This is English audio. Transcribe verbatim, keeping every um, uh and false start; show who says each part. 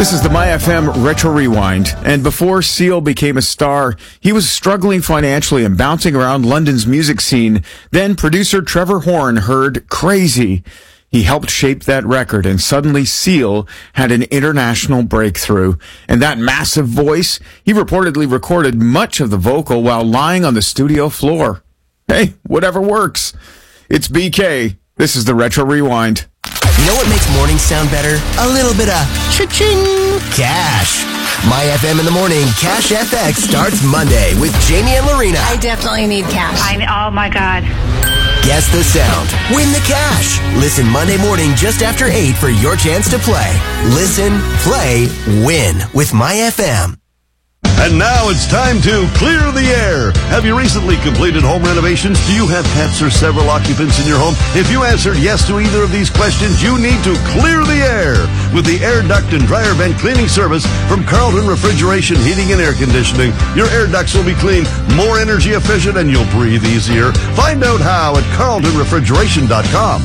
Speaker 1: This is the My F M Retro Rewind, and before Seal became a star, he was struggling financially and bouncing around London's music scene. Then producer Trevor Horn heard Crazy. He helped shape that record, and suddenly Seal had an international breakthrough. And that massive voice, he reportedly recorded much of the vocal while lying on the studio floor. Hey, whatever works. It's B K. This is the Retro Rewind.
Speaker 2: You know what makes mornings sound better? A little bit of cha-ching cash. My F M in the morning, Cash F X starts Monday with Jamie and Lorena.
Speaker 3: I definitely need cash.
Speaker 4: I, oh my God.
Speaker 2: Guess the sound. Win the cash. Listen Monday morning just after eight for your chance to play. Listen, play, win with My F M.
Speaker 5: And now it's time to clear the air. Have you recently completed home renovations? Do you have pets or several occupants in your home? If you answered yes to either of these questions, you need to clear the air with the air duct and dryer vent cleaning service from Carlton Refrigeration, Heating and Air Conditioning. Your air ducts will be clean, more energy efficient, and you'll breathe easier. Find out how at carlton refrigeration dot com.